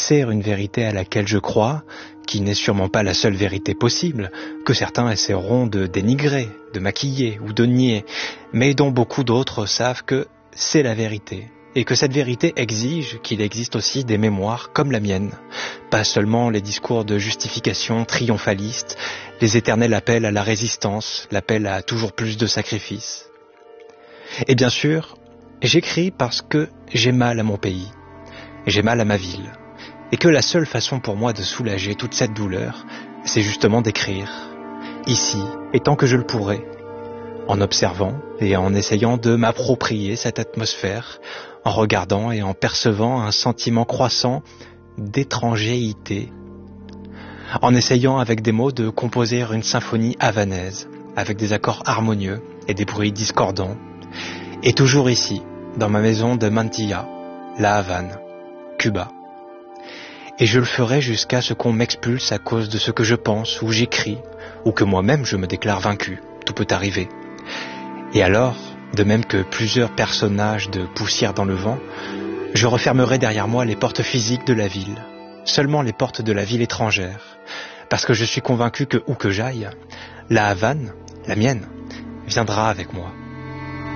effacer une vérité à laquelle je crois, qui n'est sûrement pas la seule vérité possible, que certains essaieront de dénigrer, de maquiller ou de nier, mais dont beaucoup d'autres savent que c'est la vérité, et que cette vérité exige qu'il existe aussi des mémoires comme la mienne, pas seulement les discours de justification triomphalistes, les éternels appels à la résistance, l'appel à toujours plus de sacrifices. Et bien sûr, j'écris parce que j'ai mal à mon pays, j'ai mal à ma ville, et que la seule façon pour moi de soulager toute cette douleur, c'est justement d'écrire, ici, et tant que je le pourrai, en observant et en essayant de m'approprier cette atmosphère, en regardant et en percevant un sentiment croissant d'étrangéité, en essayant avec des mots de composer une symphonie havanaise, avec des accords harmonieux et des bruits discordants, et toujours ici, dans ma maison de Mantilla, la Havane, Cuba. Et je le ferai jusqu'à ce qu'on m'expulse à cause de ce que je pense ou j'écris, ou que moi-même je me déclare vaincu, tout peut arriver. Et alors, de même que plusieurs personnages de poussière dans le vent, je refermerai derrière moi les portes physiques de la ville, seulement les portes de la ville étrangère, parce que je suis convaincu que où que j'aille, la Havane, la mienne, viendra avec moi.